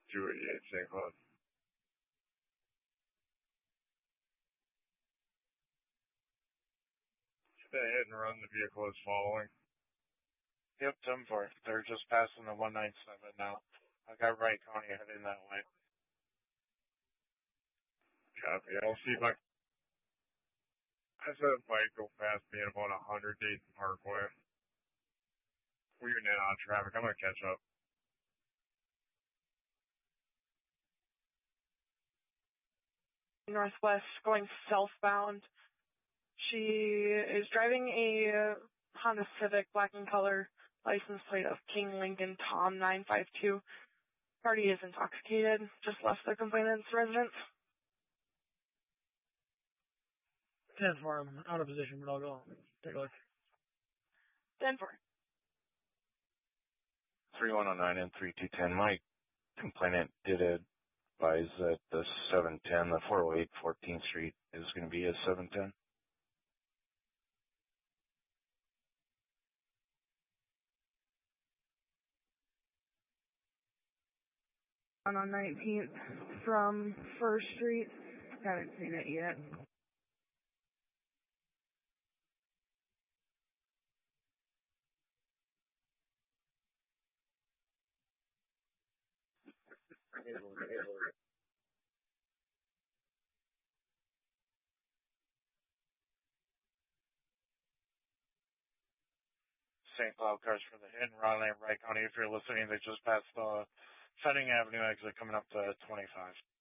288 St. Cloud. Stay ahead and run. The vehicle is following. Yep, 10-4. They're just passing the 197 now. I got Wright County heading that way. Copy. I'll see if I said a bike go past me at about 100 Dayton Parkway. We're in on traffic. I'm going to catch up. Northwest going southbound. She is driving a Honda Civic, black in color, license plate of King Lincoln Tom 952. Party is intoxicated. Just left the complainant's residence. 10-4. I'm out of position, but I'll go take a look. 10-4. 3109 and 3210. My complainant did advise that the 710, the 408 14th Street is going to be a 710. On 19th from 1st Street. Haven't seen it yet. St. Cloud cars for the hit and run in Wright County. If you're listening, they just passed the Fetting Avenue exit coming up to 25.